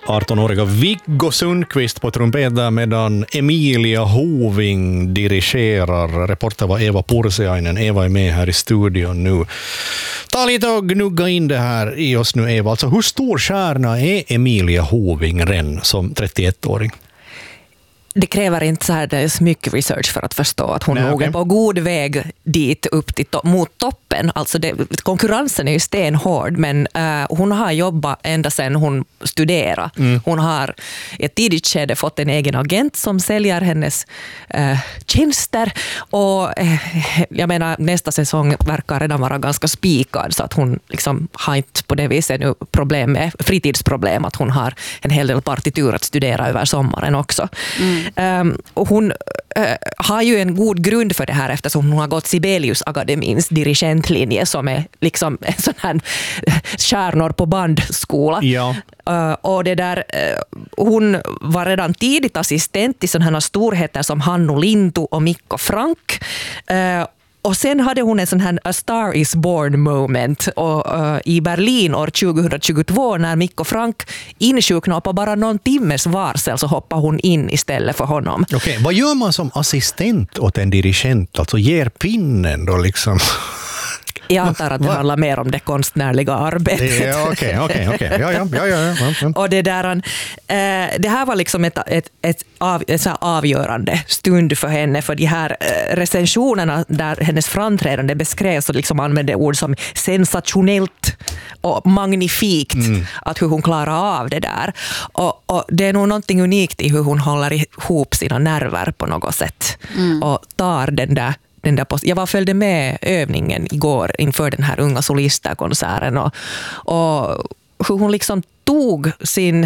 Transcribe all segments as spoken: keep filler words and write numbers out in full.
arton-åriga Viggo Sundqvist på trumpet där, medan Emilia Hoving dirigerar. Reporter var Eva Pursiainen. Eva är med här i studion nu. Ta lite och gnugga in det här i oss nu, Eva. Alltså, hur stor stjärna är Emilia Hoving redan som trettioett-åring? Det kräver inte så här så mycket research för att förstå att hon Nej, nog okay. är på god väg dit upp till to- mot toppen. Alltså det, konkurrensen är ju stenhård, men uh, hon har jobbat ända sedan hon studerade. Mm. Hon har i ett tidigt skede fått en egen agent som säljer hennes uh, tjänster, och uh, jag menar, nästa säsong verkar redan vara ganska spikad, så att hon liksom har inte på det viset nu problem med fritidsproblem, att hon har en hel del partitur att studera över sommaren också. Mm. Um, och hon uh, har ju en god grund för det här, eftersom hon har gått Sibelius Akademins dirigentlinje, som är liksom en sån här stjärnor på bandskola. Ja. Uh, och det där, uh, hon var redan tidigt assistent till sådana storheter som Hannu Lintu och Mikko Frank. Uh, Och sen hade hon en sån här A Star is Born moment och, uh, i Berlin år tjugohundratjugotvå, när Mikko Frank insjuknade, på bara någon timmes varsel så hoppade hon in istället för honom. Okej, okay. Vad gör man som assistent åt en dirigent? Alltså ger pinnen då liksom? Jag antar att det Va? handlar mer om det konstnärliga arbetet. Ja, okej, okej, okej. Ja, ja, ja, ja, ja. Och det där, eh, det här var liksom ett, ett, ett, av, ett så här avgörande stund för henne, för de här eh, recensionerna där hennes framträdande beskrevs och liksom använde ord som sensationellt och magnifikt, mm. att hur hon klarar av det där. Och, och det är nog någonting unikt i hur hon håller ihop sina nerver på något sätt mm. och tar den där Den där post- jag var följde med övningen igår inför den här unga solisterkonserten, och, och hur hon liksom tog sin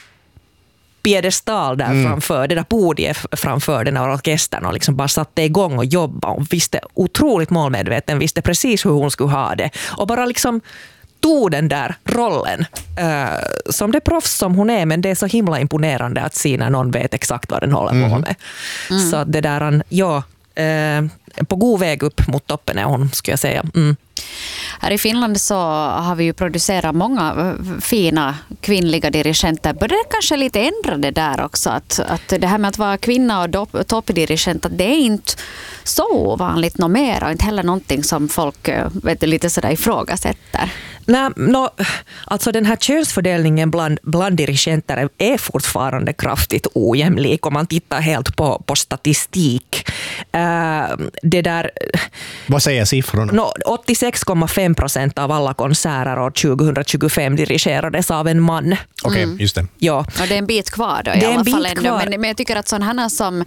piedestal där mm. framför, det där podiet framför den här orkestern, och liksom bara satte igång och jobbade, och visste otroligt målmedveten, visste precis hur hon skulle ha det, och bara liksom tog den där rollen uh, som det proffs som hon är, men det är så himla imponerande att se när någon vet exakt vad den håller mm. på med. Mm. Så det där, ja, uh, på god väg upp mot toppen är hon, skulle jag säga. Mm. Här i Finland så har vi ju producerat många fina kvinnliga dirigenter. Börjar det kanske lite ändra det där också? Att, att det här med att vara kvinna och toppdirigent, att det är inte så ovanligt något mer, och inte heller någonting som folk vet, lite sådär ifrågasätter. Nej, no, alltså den här könsfördelningen bland, bland dirigenter är fortfarande kraftigt ojämlik om man tittar helt på, på statistik. Uh, det där, Vad säger siffrorna? No, åttiosex komma fem procent av alla konserter år tjugohundratjugofem dirigerades av en man. Okej, okay, just det. Ja. Och det är en bit kvar då i det alla fall ändå. Men, men jag tycker att sådana som,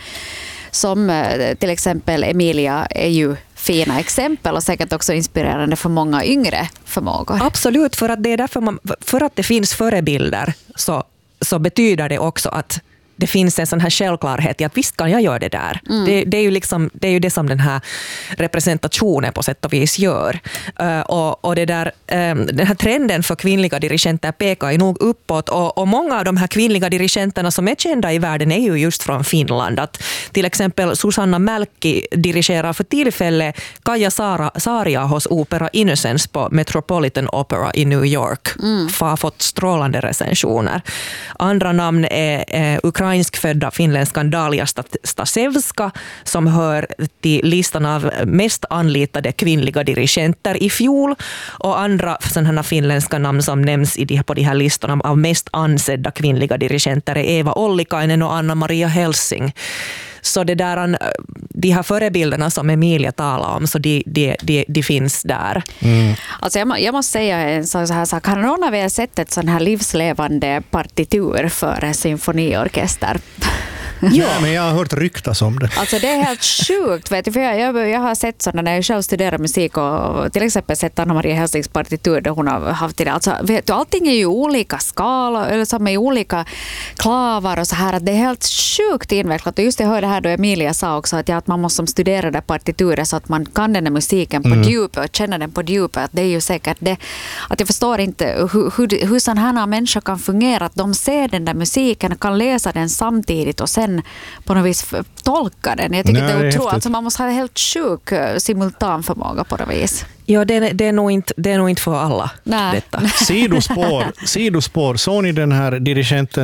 som till exempel Emilia är ju fina exempel och säkert också inspirerande för många yngre förmågor. Absolut, för att det är därför man, för att det finns förebilder, så, så betyder det också att det finns en sån här självklarhet i att visst kan jag göra det där. Mm. Det, det, är ju liksom, det är ju det som den här representationen på sätt och vis gör. Uh, och, och det där, um, den här trenden för kvinnliga dirigenter pekar ju nog uppåt, och, och många av de här kvinnliga dirigenterna som är kända i världen är ju just från Finland. Att till exempel Susanna Mälkki dirigerar för tillfället Kaija Saariahos opera Innocence på Metropolitan Opera i New York. Mm. Har fått strålande recensioner. Andra namn är eh, ukrainskfödda finländskan Dalia Stasevska, som hör till listan av mest anlitade kvinnliga dirigenter i fjol, och andra sådana finländska namn som nämns i de, på de här listorna av mest ansedda kvinnliga dirigenter är Eva Ollikainen och Anna-Maria Helsing. Så det där, de här förebilderna som Emilia talar om, så de, de, de, de finns där. Mm. Alltså jag, jag måste säga en sån här sak. Har någon av er sett ett sån här livslevande partitur för en symfoniorkester? Ja, men jag har hört ryktas om det. Alltså det är helt sjukt, vet du, för jag, jag, jag har sett sådana när jag själv studerar musik, och till exempel sett Anna-Maria Helsings partitur där hon har haft det. Alltså, vet du, allting är ju olika skala, eller som är olika klavar och så här, att det är helt sjukt invecklat. Och just jag hörde här då Emilia sa också att, ja, att man måste studera det partituret så att man kan den här musiken på mm. djupet och känna den på djupet. Att det är ju säkert det, att jag förstår inte hur, hur, hur sådana här människor kan fungera, att de ser den där musiken och kan läsa den samtidigt och sen sen på något vis tolka den. Jag tycker Nej, det är det är otroligt. häftigt. Alltså man måste ha helt sjuk simultanförmåga på något vis. Ja, det, det, är nog inte, det är nog inte för alla. Nej. Detta. Sidospår, sidospår. Såg ni den här dirigenten